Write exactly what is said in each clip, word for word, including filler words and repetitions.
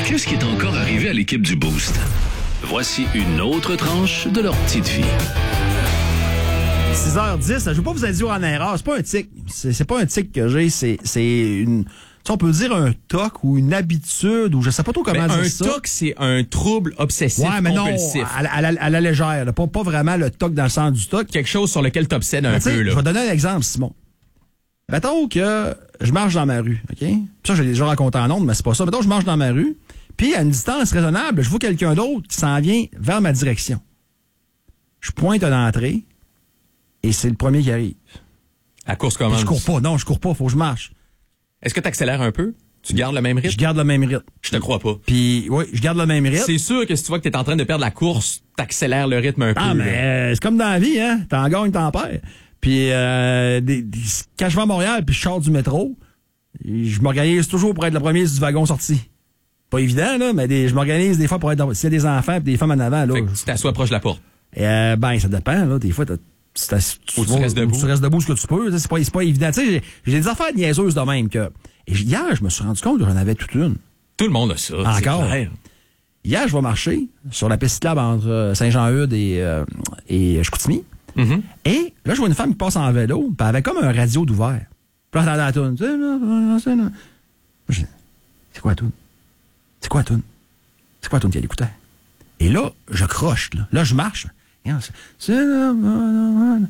Qu'est-ce qui est encore arrivé à l'équipe du Boost? Voici une autre tranche de leur petite vie. six heures dix, je ne veux pas vous induire en erreur. C'est pas un tic. C'est, c'est pas un tic que j'ai. C'est, c'est une... on peut dire un toc ou une habitude ou je sais pas trop comment ben, dire ça. Un toc, c'est un trouble obsessif ouais, mais compulsif. non, à, à, à, à la légère. Là. Pas, pas vraiment le toc dans le sens du toc. Quelque chose sur lequel t'obsèdes un peu. Là. Je vais donner un exemple, Simon. Mettons que je marche dans ma rue, OK? Ça, je l'ai déjà raconté en ondes, mais c'est pas ça. Mettons que je marche dans ma rue, puis à une distance raisonnable, je vois quelqu'un d'autre qui s'en vient vers ma direction. Je pointe à l'entrée et c'est le premier qui arrive. À course commande. Puis je cours pas. Non, je cours pas. Faut que je marche. Est-ce que tu accélères un peu? Tu gardes le même rythme? Je garde le même rythme. Je te crois pas. Puis, oui, je garde le même rythme. C'est sûr que si tu vois que t'es en train de perdre la course, t'accélères le rythme un ah, peu. mais euh, c'est comme dans la vie, hein. T'en gagnes, t'en perds. Puis, euh, des, des, quand je vais à Montréal puis je sors du métro, je m'organise toujours pour être le premier du wagon sorti. Pas évident, là, mais des, je m'organise des fois pour être dans, s'il y a des enfants et des femmes en avant, là. Fait que tu t'assois proche de la porte. Euh, ben, ça dépend, là. Des fois, t'as, tu, tu, ou tu restes debout. Tu restes debout ce que tu peux. C'est pas, c'est pas évident. Tu sais, j'ai, j'ai des affaires niaiseuses de même que. Et hier, je me suis rendu compte que j'en avais toute une. Tout le monde a ça. Encore. Hier, je vais marcher sur la piste cyclable entre Saint-Jean-Eudes et, euh, et Chicoutimi. Mm-hmm. Et là, je vois une femme qui passe en vélo, puis elle avait comme un radio d'ouvert. Puis là, j'entends la toune. C'est quoi la toune? C'est quoi la toune? C'est quoi la toune qu'elle écoutait? Et là, je croche, là. Là, je marche. C'est... Non!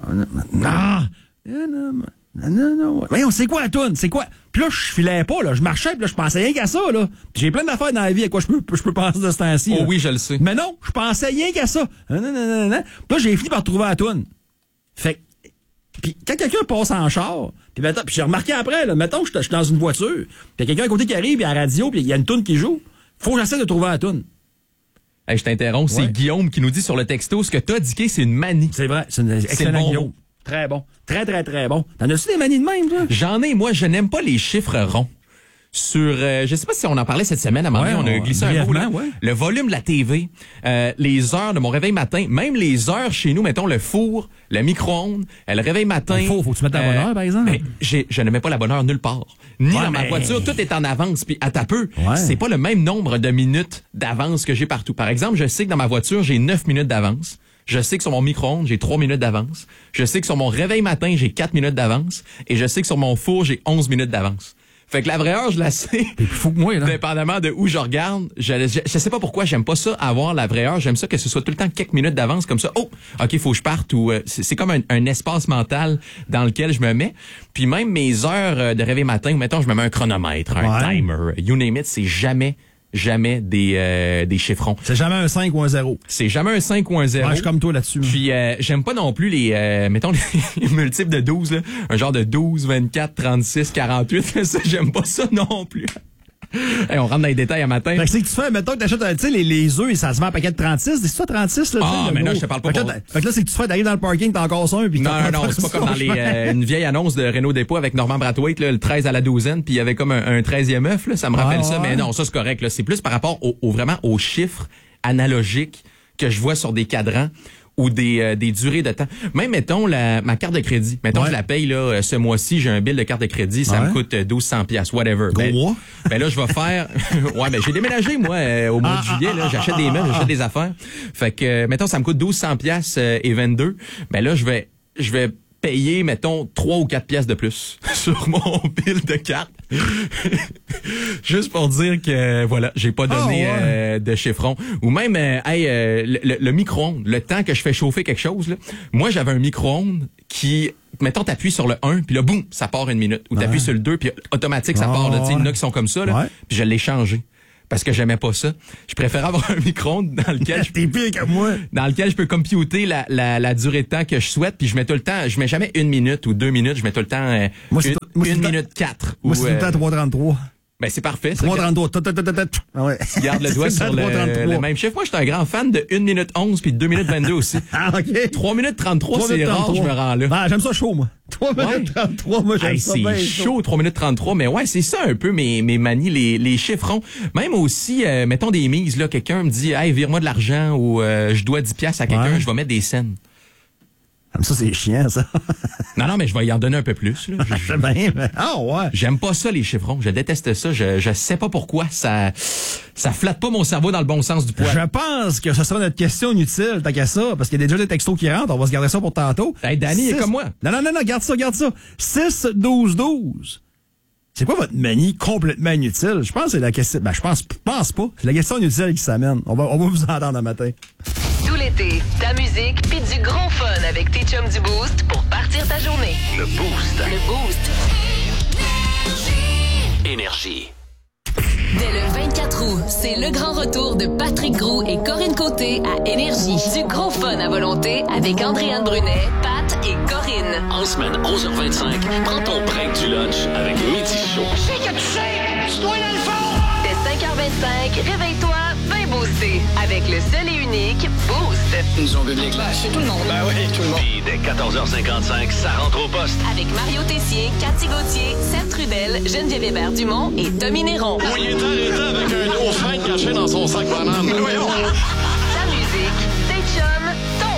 Voyons, c'est quoi la toune? C'est quoi? Puis là, je filais pas, là. Je marchais, puis là, je pensais rien qu'à ça, là. Puis j'ai plein d'affaires dans la vie à quoi je peux, je peux penser de ce temps-ci. Oh là. oui, je le sais. Mais non, je pensais rien qu'à ça. Non, non, non, non. Puis là, j'ai fini par trouver la toune. Fait puis quand quelqu'un passe en char, puis mettons, puis j'ai remarqué après, là, mettons que je suis dans une voiture, puis il y a quelqu'un à côté qui arrive, puis à la radio, puis il y a une toune qui joue, faut que j'essaie de trouver la toune. Hey, je t'interromps, ouais. C'est Guillaume qui nous dit sur le texto, ce que t'as dit, c'est une manie. C'est vrai, c'est une excellent bon. Guillaume. Très bon. Très, très, très bon. T'en as-tu des manies de même, toi? J'en ai, moi, je n'aime pas les chiffres ronds. Sur, euh, je sais pas si on en parlait cette semaine, à un moment donné, ouais, on a glissé on, un mot, là. Ouais. Le volume de la T V, euh, les heures de mon réveil matin, même les heures chez nous, mettons le four, le micro-ondes, le réveil matin. Il faut, faut que tu mettes la bonne heure, par exemple. Ben, j'ai, je ne mets pas la bonne heure nulle part. Ni ouais, dans mais... ma voiture, tout est en avance. Puis à ta peu, ouais. C'est pas le même nombre de minutes d'avance que j'ai partout. Par exemple, je sais que dans ma voiture, j'ai neuf minutes d'avance. Je sais que sur mon micro-ondes, j'ai trois minutes d'avance. Je sais que sur mon réveil matin, j'ai quatre minutes d'avance. Et je sais que sur mon four, j'ai onze minutes d'avance. Fait que la vraie heure, je la sais. T'es plus fou que moi, là. Dépendamment de où je regarde. Je, je, je sais pas pourquoi j'aime pas ça, avoir la vraie heure. J'aime ça que ce soit tout le temps quelques minutes d'avance comme ça. Oh, OK, faut que je parte. Ou euh, c'est, c'est comme un, un espace mental dans lequel je me mets. Puis même mes heures de réveil matin, mettons, je me mets un chronomètre, un ouais. timer, you name it, c'est jamais... jamais des euh, des chiffrons. C'est jamais un cinq ou un zéro. C'est jamais un cinq ou un zéro. Ouais, je suis comme toi là-dessus. Puis euh, j'aime pas non plus les euh, mettons les multiples de douze là, un genre de douze, vingt-quatre, trente-six, quarante-huit, ça j'aime pas ça non plus. Hey, on rentre dans les détails à matin. Fait que c'est que tu fais, mettons que t'achètes, tu sais, les, les œufs, ça se vend un paquet de trente-six. C'est ça, trente-six, là? Ah, mais non, je te parle pas. Fait que, là, fait que là, c'est que tu fais, t'arrives dans le parking, t'en casses un, puis non, non, non, c'est pas comme dans les, euh, une vieille annonce de Renault Dépôt avec Normand Brathwaite, là, le treize à la douzaine, puis il y avait comme un, un treizième œuf, là, ça me rappelle ah, ça, ouais. Mais non, ça, c'est correct, là. C'est plus par rapport au, au vraiment aux chiffres analogiques que je vois sur des cadrans. Ou des euh, des durées de temps. Même, mettons, la, ma carte de crédit. Mettons ouais. que je la paye, là, ce mois-ci, j'ai un bill de carte de crédit, ça ouais. me coûte douze cents piastres, whatever. Gros ben, mois. ben là, je vais faire... ouais, ben j'ai déménagé, moi, euh, au mois ah, de juillet, là. J'achète ah, des meubles, ah, j'achète des affaires. Fait que, euh, mettons, ça me coûte douze cents piastres euh, et vingt-deux. Ben là, je vais je vais payer, mettons, trois ou quatre piastres de plus sur mon bill de carte. Juste pour dire que, voilà, j'ai pas donné oh, ouais. euh, de chiffron. Ou même, euh, hey, euh, le, le micro-ondes, le temps que je fais chauffer quelque chose, là, moi, j'avais un micro-ondes qui, mettons, t'appuies sur le un, puis là, boum, ça part une minute. Ou t'appuies ouais. sur le deux, puis automatique, ça oh, part. Il y en a qui sont comme ça, là, ouais. Puis je l'ai changé. Parce que j'aimais pas ça. Je préférais avoir un micro-ondes dans lequel je T'es pire que moi. Dans lequel je peux computer la, la, la durée de temps que je souhaite, puis je mets tout le temps, je mets jamais une minute ou deux minutes, je mets tout le temps euh, moi, une, moi, une minute quatre. Moi, c'est tout le temps trois trente-trois. Ben, c'est parfait. trois trente-trois. Ah ouais. Tu gardes le doigt sur le, le même chiffre. Moi, j'étais un grand fan de une minute onze puis de deux minutes vingt-deux aussi. Ah, OK. trois minutes trente-trois, c'est rare, je me rends là. Ah, j'aime ça chaud, moi. trois minutes trente-trois, moi, j'aime hey, ça c'est bien chaud, trois minutes trente-trois. Mais ouais, c'est ça un peu mes, mes manies, les, les chiffrons. Même aussi, euh, mettons des mises, là. Quelqu'un me dit, hey, vire-moi de l'argent ou, euh, je dois dix piastres à quelqu'un, ouais. Je vais mettre des scènes. Ça, c'est chiant, ça. Non, non, mais je vais y en donner un peu plus. Là. Je sais bien, mais... Ah, ouais. J'aime pas ça, les chiffrons. Je déteste ça. Je, je sais pas pourquoi. Ça, ça flatte pas mon cerveau dans le bon sens du poil. Je pense que ce sera notre question inutile, tant qu'à ça, parce qu'il y a déjà des textos qui rentrent. On va se garder ça pour tantôt. Hey, Danny est comme moi. Non, non, non, non, garde ça, garde ça. six douze douze. C'est quoi votre manie complètement inutile? Je pense que c'est la question... Ben, je pense, je pense pas. C'est la question inutile qui s'amène. On va, on va vous entendre un matin. Tout l'été, ta musique pis du gros fun avec tes chums du Boost pour partir ta journée. Le Boost. Le Boost. Énergie. Dès le vingt-quatre août, c'est le grand retour de Patrick Groux et Corinne Côté à Énergie. Du gros fun à volonté avec Andréane Brunet, Pat et Corinne. En semaine onze heures vingt-cinq, prends ton break du lunch avec Midi Show. C'est que tu sais, tu dois dans le fond. Dès cinq heures vingt-cinq, réveille-toi, bien boosté avec le seul et unique Boost. Ils ont public là, c'est tout le monde. Ben oui, tout le monde. Puis dès quatorze heures cinquante-cinq, ça rentre au poste. Avec Mario Tessier, Cathy Gauthier, Seth Trudel, Geneviève Hébert-Dumont et Tommy Néron. Oh, il est arrêté avec un gros frein caché dans son sac banane. Voyons. Ta musique, tes chums, ton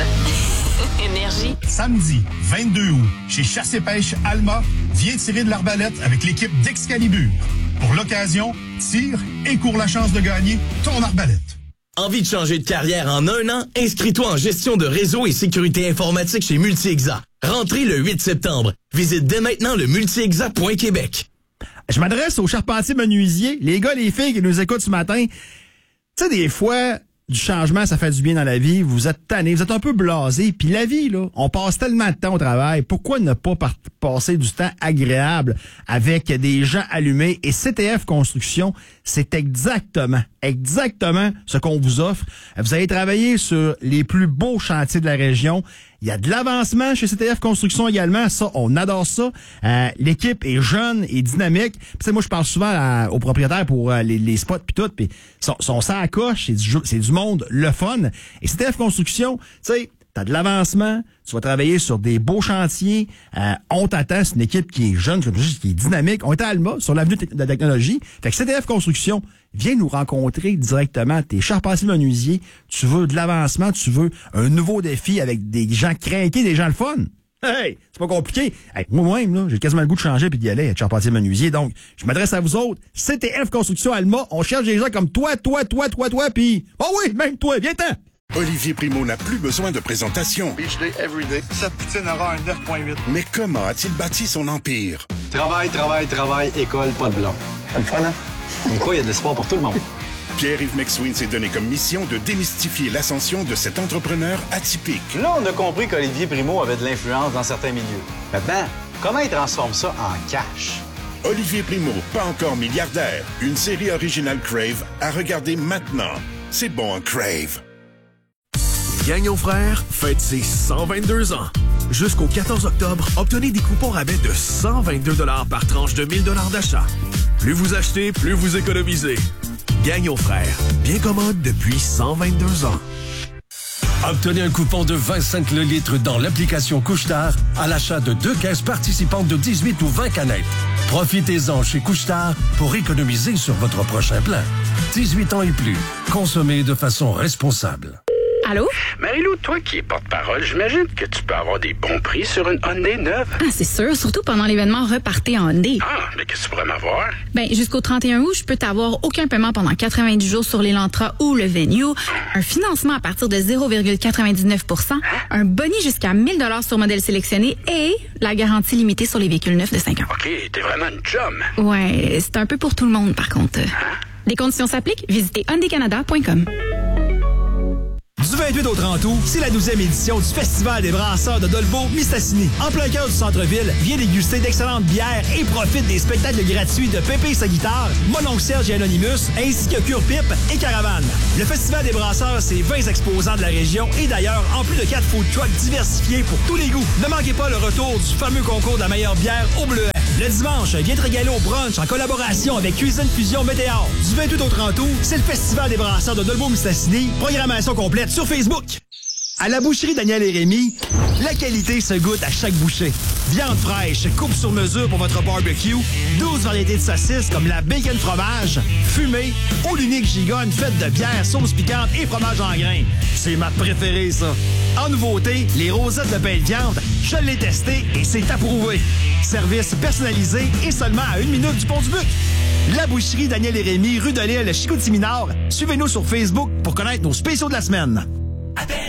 fun. Énergie. Samedi, vingt-deux août, chez Chasse et Pêche Alma, viens tirer de l'arbalète avec l'équipe d'Excalibur. Pour l'occasion, tire et cours la chance de gagner ton arbalète. Envie de changer de carrière en un an? Inscris-toi en gestion de réseau et sécurité informatique chez Multi-Exa. Rentrez le huit septembre. Visite dès maintenant le multi-exa point québec. Je m'adresse aux charpentiers menuisiers, les gars, les filles qui nous écoutent ce matin. Tu sais, des fois, du changement, ça fait du bien dans la vie. Vous êtes tannés, vous êtes un peu blasés. Puis la vie, là, on passe tellement de temps au travail. Pourquoi ne pas par- passer du temps agréable avec des gens allumés? Et C T F Construction, c'est exactement, exactement ce qu'on vous offre. Vous allez travailler sur les plus beaux chantiers de la région. Il y a de l'avancement chez C T F Construction également. Ça, on adore ça. Euh, l'équipe est jeune et dynamique. Puis, tu sais, moi, je parle souvent à, aux propriétaires pour euh, les, les spots puis tout. Puis, son, son sang à coche, c'est du, c'est du monde le fun. Et C T F Construction, tu sais, t'as de l'avancement. Tu vas travailler sur des beaux chantiers. Euh, on t'attend. C'est une équipe qui est jeune, qui est dynamique. On est à Alma, sur l'avenue de la technologie. Fait que C T F Construction, viens nous rencontrer directement. T'es charpentier menuisier. Tu veux de l'avancement. Tu veux un nouveau défi avec des gens craqués, des gens le fun. Hey, c'est pas compliqué. Hey, moi-même, là, j'ai quasiment le goût de changer puis d'y aller, être charpentier menuisier. Donc, je m'adresse à vous autres. C T F Construction Alma. On cherche des gens comme toi, toi, toi, toi, toi, puis... Oh oui, même toi, viens-t'en! Olivier Primo n'a plus besoin de présentation. Beach day everyday. Cette poutine aura un neuf virgule huit. Mais comment a-t-il bâti son empire? Travail, travail, travail, école, pas de blanc. C'est le fun, hein? Comme quoi, il y a de l'espoir pour tout le monde. Pierre-Yves McSween s'est donné comme mission de démystifier l'ascension de cet entrepreneur atypique. Là, on a compris qu'Olivier Primo avait de l'influence dans certains milieux. Maintenant, comment il transforme ça en cash? Olivier Primo, pas encore milliardaire. Une série originale Crave à regarder maintenant. C'est bon, en Crave. Gagnon Frères fête ses cent vingt-deux ans. Jusqu'au quatorze octobre, obtenez des coupons rabais de cent vingt-deux dollars par tranche de mille dollars d'achat. Plus vous achetez, plus vous économisez. Gagnon Frères, bien commode depuis cent vingt-deux ans. Obtenez un coupon de vingt cents le litre dans l'application Couche-Tard à l'achat de deux caisses participantes de dix-huit ou vingt canettes. Profitez-en chez Couche-Tard pour économiser sur votre prochain plein. dix-huit ans et plus. Consommez de façon responsable. Allô? Marie-Lou, toi qui es porte-parole, j'imagine que tu peux avoir des bons prix sur une Hyundai neuve. Ah, c'est sûr, surtout pendant l'événement Repartez en Hyundai. Ah, mais qu'est-ce que tu pourrais m'avoir? Ben, jusqu'au trente et un août, je peux t'avoir aucun paiement pendant quatre-vingt-dix jours sur l'Elantra ou le Venue, un financement à partir de zéro virgule quatre-vingt-dix-neuf pour cent, un boni jusqu'à mille dollars sur modèle sélectionné et la garantie limitée sur les véhicules neufs de cinq ans. OK, t'es vraiment une chum. Ouais, c'est un peu pour tout le monde, par contre. Hein? Les conditions s'appliquent. Visitez hyundai canada point com. Du vingt-huit au trente août, c'est la douzième édition du Festival des brasseurs de Dolbeau-Mistassini. En plein cœur du centre-ville, viens déguster d'excellentes bières et profite des spectacles gratuits de Pépé et sa guitare, Mononcle Serge et Anonymous, ainsi que Cure Pipe et Caravane. Le Festival des brasseurs, c'est vingt exposants de la région et d'ailleurs, en plus de quatre food trucks diversifiés pour tous les goûts. Ne manquez pas le retour du fameux concours de la meilleure bière au Bleuet. Le dimanche, viens te régaler au brunch en collaboration avec Cuisine Fusion Météor. Du vingt-huit au trente août, c'est le Festival des brasseurs de Dolbeau-Mistassini. Programmation complète sur Facebook. À la boucherie Daniel et Rémy, La qualité se goûte à chaque bouchée. Viande fraîche, coupe sur mesure pour votre barbecue, douze variétés de saucisses comme la bacon fromage, fumée, ou l'unique gigonne faite de bière, sauce piquante et fromage en grains. C'est ma préférée, ça. En nouveauté, les rosettes de pain de viande, je l'ai testé et c'est approuvé. Service personnalisé et seulement à une minute du Pont-du-Buc. La boucherie Daniel et Rémy, rue de l'Île, Chicoutimi-Nord. Suivez-nous sur Facebook pour connaître nos spéciaux de la semaine.